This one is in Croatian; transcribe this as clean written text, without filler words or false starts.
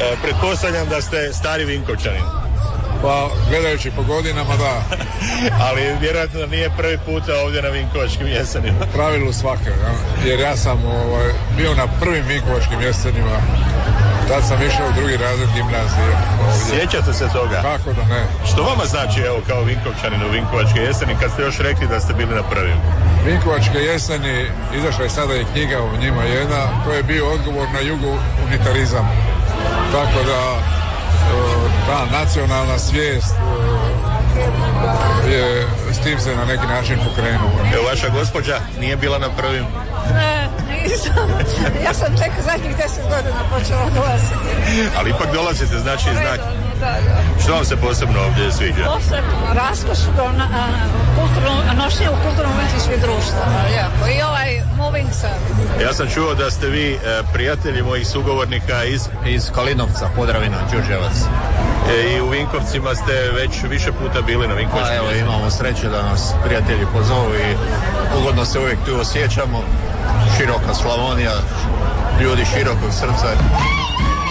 Pretpostavljam da ste stari Vinkovčanin. Pa, gledajući po godinama, da. Ali vjerojatno nije prvi puta ovdje na Vinkovačkim jesenima. U pravilu svake, jer ja sam bio na prvim Vinkovačkim jesenima. Tad sam išao u drugi razred gimnazije. Sjećate se toga? Kako da ne. Što vama znači, evo, kao Vinkovčanin u Vinkovačke jeseni, kad ste još rekli da ste bili na prvim? Vinkovačke jeseni, izašla je sada i knjiga o njima jedna, to je bio odgovor na jugo-unitarizam. Tako da ta nacionalna svijest je s tim se na neki način pokrenuo. Evo, vaša gospođa nije bila na prvim? Ne, nisam. Ja sam tek zadnjih 10 godina počela dolaziti. Ali ipak dolazite, znači znak. Da. Što vam se posebno ovdje sviđa? Posebno raskoš nošnje u kulturno-umjetničkih društava. I ovaj moving sad. Ja sam čuo da ste vi prijatelji mojih sugovornika iz Kalinovca, Podravina, Đurđevac. I u Vinkovcima ste već više puta bili na Vinkovačkim jesenima. Evo, imamo sreće da nas prijatelji pozovu i ugodno se uvijek tu osjećamo. Široka Slavonija, ljudi širokog srca.